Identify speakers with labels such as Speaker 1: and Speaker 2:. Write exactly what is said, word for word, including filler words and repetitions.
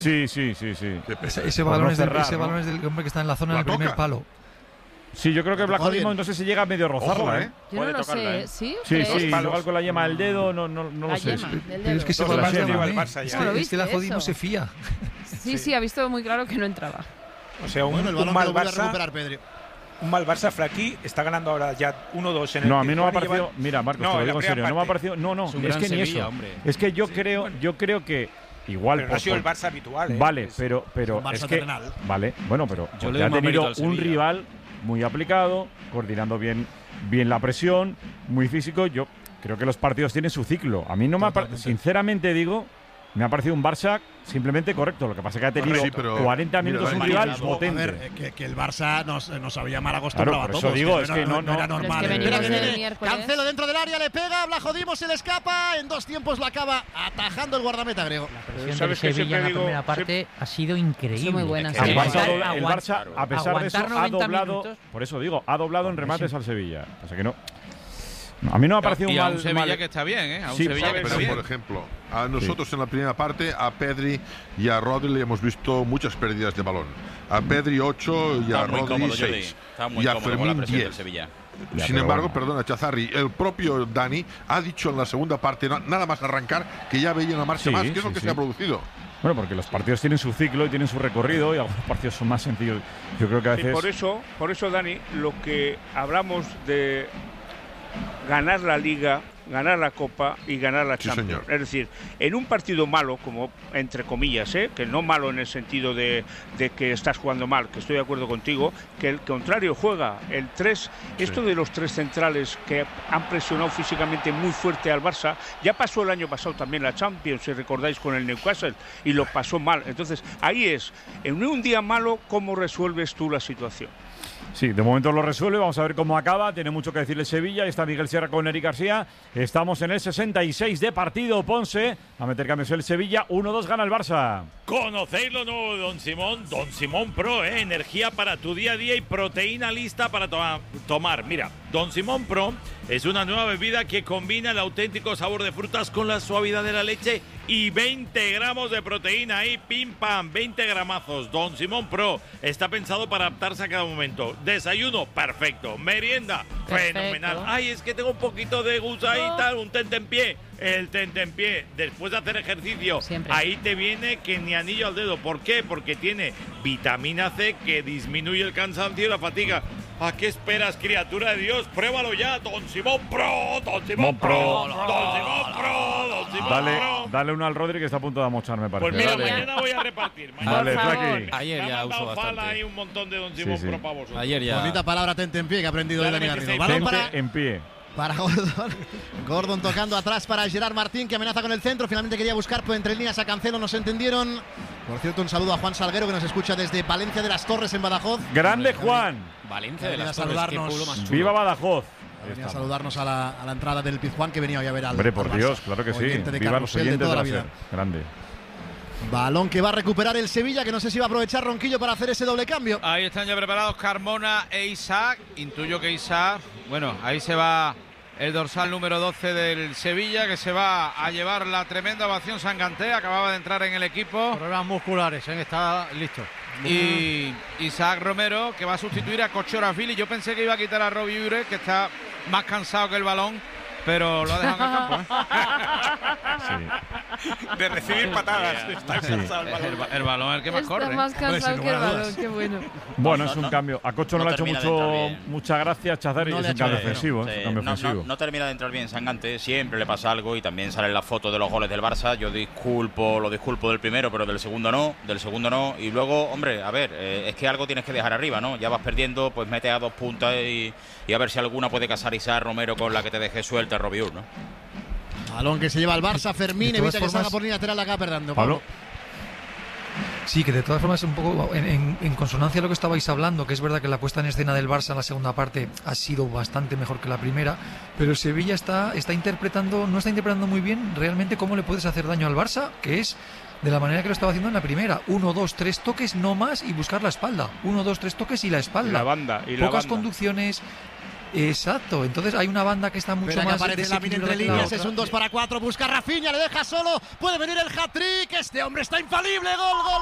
Speaker 1: Sí, sí, sí, sí.
Speaker 2: Ese, ese, balón, no es cerrar, del, ese ¿no? balón es del hombre que está en la zona del primer palo.
Speaker 1: Sí, yo creo que Vlaho Dimos no sé si llega a medio rozarla,
Speaker 3: Ojo,
Speaker 1: ¿eh?
Speaker 4: Yo no lo sé, ¿sí?
Speaker 1: Sí, sí, igual con la yema del dedo, no, no, no lo sé.
Speaker 2: Pero es que ese balón es igual Barça ya. Es que Vlaho Dimos se fía.
Speaker 4: Sí, sí, ha visto muy claro que no entraba.
Speaker 5: O sea, un,
Speaker 6: bueno, el balón
Speaker 5: un mal
Speaker 6: que lo
Speaker 5: Barça,
Speaker 6: recuperar, Pedro.
Speaker 5: Un mal Barça Flaquí está ganando ahora ya uno dos en el.
Speaker 1: No, a mí no me ha parecido. Llevan... Mira, Marcos,
Speaker 5: no,
Speaker 1: te lo digo en serio.
Speaker 5: parte.
Speaker 1: No me ha parecido. No, no, es, es que ni eso. Hombre. Es que yo sí, creo, bueno. yo creo que. Igual
Speaker 5: pero
Speaker 1: por,
Speaker 5: no ha sido
Speaker 1: por,
Speaker 5: el Barça habitual, ¿eh?
Speaker 1: Vale, pero, pero es, es que. Terrenal. Vale, bueno, pero ya ha tenido un rival muy aplicado, coordinando bien, bien la presión, muy físico. Yo creo que los partidos tienen su ciclo. A mí no me ha parecido. Sinceramente digo. Me ha parecido un Barça simplemente correcto. Lo que pasa es que ha tenido sí, cuarenta minutos un rival potente.
Speaker 6: A ver, que, que el Barça nos, nos había mal acostumbrado
Speaker 1: claro, por
Speaker 6: a todos.
Speaker 1: eso digo,
Speaker 6: que
Speaker 1: es
Speaker 6: no,
Speaker 1: que no,
Speaker 6: no,
Speaker 1: no,
Speaker 6: no era normal.
Speaker 4: Es que
Speaker 6: Mira que
Speaker 4: viene
Speaker 6: viene Cancelo dentro del área, le pega, Vlaho Dimos se le escapa. En dos tiempos lo acaba atajando el guardameta griego.
Speaker 7: La presión del Sevilla en la primera parte ha sido increíble.
Speaker 4: Muy buena.
Speaker 1: El Barça, el Barça, a pesar de eso, ha doblado. Por eso digo, ha doblado en remates al Sevilla. O sea que no. A mí no me ha parecido
Speaker 8: y
Speaker 1: mal.
Speaker 8: A un Sevilla
Speaker 1: mal.
Speaker 8: que está bien, ¿eh? A un
Speaker 1: sí,
Speaker 8: Sevilla
Speaker 3: sí,
Speaker 8: que
Speaker 3: pero
Speaker 8: está bien.
Speaker 3: Por ejemplo, a nosotros sí. en la primera parte, a Pedri y a Rodri le hemos visto muchas pérdidas de balón. A Pedri ocho y a Rodri seis. Y a Fermín diez.
Speaker 1: Ya,
Speaker 3: Sin embargo,
Speaker 1: bueno.
Speaker 3: perdona, Chazarri, el propio Dani ha dicho en la segunda parte, nada más arrancar, que ya veía una marcha
Speaker 1: sí,
Speaker 3: más. ¿Qué
Speaker 1: sí,
Speaker 3: es lo que
Speaker 1: sí.
Speaker 3: se ha producido?
Speaker 1: Bueno, porque los partidos tienen su ciclo y tienen su recorrido y algunos partidos son más sencillos. Yo creo que a veces.
Speaker 9: Y por eso, por eso, Dani, lo que hablamos de ganar la Liga, ganar la Copa y ganar la Champions. Sí, es decir, en un partido malo, como entre comillas, ¿eh? que no malo en el sentido de, de que estás jugando mal, que estoy de acuerdo contigo, que el contrario juega. El tres, sí. Esto de los tres centrales que han presionado físicamente muy fuerte al Barça, ya pasó el año pasado también la Champions, si recordáis, con el Newcastle, y lo pasó mal. Entonces, ahí es, en un día malo, ¿cómo resuelves tú la situación?
Speaker 1: Sí, de momento lo resuelve, vamos a ver cómo acaba, tiene mucho que decirle Sevilla, está Miguel Sierra con Eric García, estamos en el sesenta y seis de partido, Ponce, a meter cambios el Sevilla, uno dos gana el Barça.
Speaker 10: ¿Conocéis lo nuevo de Don Simón? Don Simón Pro, ¿eh? Energía para tu día a día y proteína lista para to tomar. Mira, Don Simón Pro es una nueva bebida que combina el auténtico sabor de frutas con la suavidad de la leche y veinte gramos de proteína ahí, pim pam, veinte gramazos. Don Simón Pro está pensado para adaptarse a cada momento. Desayuno, perfecto. Merienda, perfecto. Fenomenal. Ay, es que tengo un poquito de gusto ahí y tal, un tentempié. El tentempié, después de hacer ejercicio, siempre. Ahí te viene que ni anillo al dedo. ¿Por qué? Porque tiene vitamina C que disminuye el cansancio y la fatiga. ¿A qué esperas, criatura de Dios? Pruébalo ya, Don Simón Pro, Don Simón Pro, Don Simón Pro, Don Simón
Speaker 1: dale,
Speaker 10: Pro.
Speaker 1: Dale uno al Rodri que está a punto de amochar, me parece.
Speaker 10: Pues mira,
Speaker 1: dale.
Speaker 10: Mañana voy a repartir. Mañana
Speaker 1: vale, Flaqui.
Speaker 8: Ayer ya uso bastante.
Speaker 10: Hay un montón de Don Simón
Speaker 1: sí, sí.
Speaker 10: Pro para vosotros.
Speaker 8: Ayer ya.
Speaker 6: Bonita palabra tente en pie que ha aprendido hoy Dani Garrido.
Speaker 1: Balón para en pie.
Speaker 6: Para Gordon. Gordon tocando atrás para Gerard Martín, que amenaza con el centro. Finalmente quería buscar por entre líneas a Cancelo, no se entendieron. Por cierto, un saludo a Juan Salguero, que nos escucha desde Valencia de las Torres, en Badajoz.
Speaker 1: Grande Juan.
Speaker 8: Valencia de las
Speaker 6: Torres,
Speaker 8: qué pueblo más chulo.
Speaker 1: Viva Badajoz.
Speaker 6: Venía a saludarnos a la, a la entrada del Pizjuán, que venía hoy a ver al
Speaker 1: Hombre, por
Speaker 6: al
Speaker 1: Dios,
Speaker 6: Barça.
Speaker 1: claro que sí.
Speaker 6: Oyente de
Speaker 1: Viva los oyentes de, de la vida. Grande.
Speaker 6: Balón que va a recuperar el Sevilla, que no sé si va a aprovechar Ronquillo para hacer ese doble cambio.
Speaker 8: Ahí están ya preparados Carmona e Isaac. Intuyo que Isaac, bueno, ahí se va el dorsal número doce del Sevilla, que se va a llevar la tremenda ovación. Sanganté acababa de entrar en el equipo.
Speaker 7: Problemas musculares, ¿eh? Está listo.
Speaker 8: Y Isaac Romero, que va a sustituir a Kochorafili. Yo pensé que iba a quitar a Robbie Ure, que está más cansado que el balón, pero lo ha dejado en el campo,
Speaker 5: ¿eh? Sí. De recibir patadas. Está
Speaker 1: sí.
Speaker 5: cansado el balón.
Speaker 8: El, el balón es el que más
Speaker 4: está
Speaker 8: corre.
Speaker 4: Está más cansado no, que el balón, qué bueno.
Speaker 1: Bueno,
Speaker 11: no,
Speaker 1: es un
Speaker 11: no,
Speaker 1: cambio. A Cocho no, no le ha hecho mucho, mucha gracia, Chazar, y
Speaker 11: no
Speaker 1: es un cambio ofensivo.
Speaker 11: Sí.
Speaker 1: Es un cambio
Speaker 11: no,
Speaker 1: ofensivo.
Speaker 11: No, no termina de entrar bien Sangante, siempre le pasa algo y también salen las fotos de los goles del Barça. Yo disculpo, lo disculpo del primero, pero del segundo no, del segundo no. Y luego, hombre, a ver, eh, es que algo tienes que dejar arriba, ¿no? Ya vas perdiendo, pues mete a dos puntas y, y a ver si alguna puede casar Isaac Romero con la que te deje suelta el Robiur, ¿no?
Speaker 6: Balón que se lleva al Barça, Fermín, evita
Speaker 2: formas,
Speaker 6: que salga por línea lateral, acá perdiendo.
Speaker 1: Pablo.
Speaker 2: Sí, que de todas formas un poco en, en, en consonancia a lo que estabais hablando, que es verdad que la puesta en escena del Barça en la segunda parte ha sido bastante mejor que la primera, pero Sevilla está, está interpretando, no está interpretando muy bien realmente cómo le puedes hacer daño al Barça, que es de la manera que lo estaba haciendo en la primera. Uno, dos, tres toques no más y buscar la espalda. Uno, dos, tres toques y la espalda.
Speaker 9: Y la banda. Y
Speaker 2: Pocas
Speaker 9: la banda.
Speaker 2: conducciones. Exacto, entonces hay una banda que está mucho
Speaker 6: Espera
Speaker 2: más...
Speaker 6: que aparece Lamine entre líneas, es un dos para cuatro, busca Rafinha, le deja solo, puede venir el hat-trick, este hombre está infalible, gol, gol.